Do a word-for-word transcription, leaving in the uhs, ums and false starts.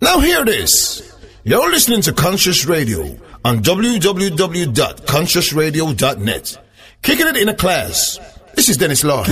Now hear this. You're listening to Conscious Radio on w w w dot conscious radio dot net. Kicking it in a class. This is Dennis Law.